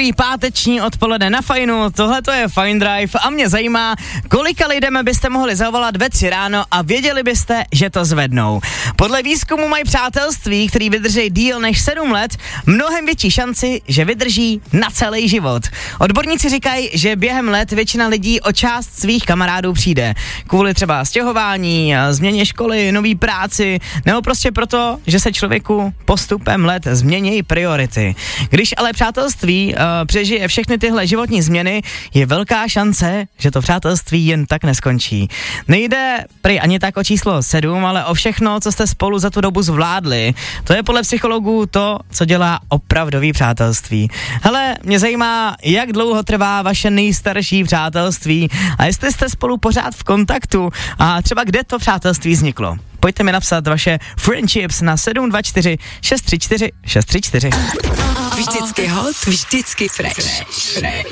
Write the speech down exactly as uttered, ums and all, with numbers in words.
únorový páteční odpoledne na Fajnu, tohle to je Fine Drive a mě zajímá, kolika lidem byste mohli zavolat ve tři ráno a věděli byste, že to zvednou. Podle výzkumu mají přátelství, který vydrží díl než sedm let, mnohem větší šanci, že vydrží na celý život. Odborníci říkají, že během let většina lidí o část svých kamarádů přijde. Kvůli třeba stěhování, změně školy, nový práci, nebo prostě proto, že se člověku postupem let změní priority. Když ale přátelství uh, přežije všechny tyhle životní změny, je velká šance, že to přátelství jen tak neskončí. Nejde prý ani tak o číslo sedm, ale o všechno, co jste spolu za tu dobu zvládli. To je podle psychologů to, co dělá opravdový přátelství. Hele, mě zajímá, jak dlouho trvá vaše nejstarší přátelství a jestli jste spolu pořád v kontaktu a třeba kde to přátelství vzniklo. Pojďte mi napsat vaše friendships na sedm dva čtyři šest tři čtyři šest tři čtyři. Vždycky hot, vždycky fresh. fresh.